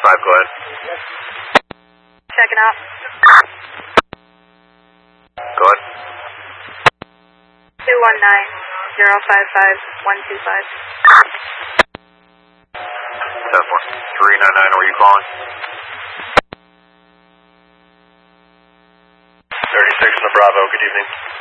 go ahead. Checking out. Go ahead. 219-055-125. 71399, where are you calling? 36 in the Bravo, good evening.